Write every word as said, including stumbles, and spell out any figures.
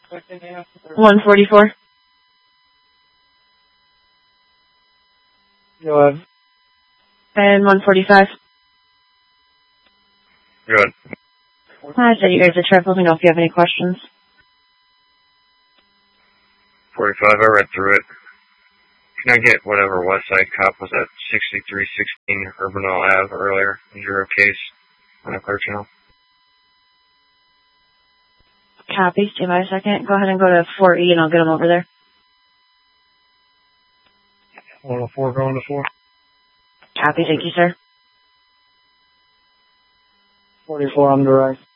one forty-four. Go ahead. And one forty-five. Good. I said you guys are trip. Let me know if you have any questions. forty-five, I read through it. Can I get whatever Westside cop was at sixty-three sixteen Urbano Ave earlier? Zero case on a clear channel. Copy. Stay by a second. Go ahead and go to four E and I'll get them over there. one oh four going to four. Copy. Thank you, sir. forty-four on the right.